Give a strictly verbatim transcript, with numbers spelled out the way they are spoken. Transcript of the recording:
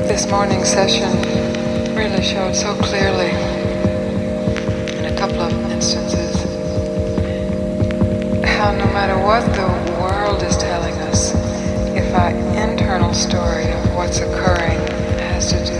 This morning session really showed so clearly in a couple of instances how no matter what the world is telling us, if our internal story of what's occurring has to do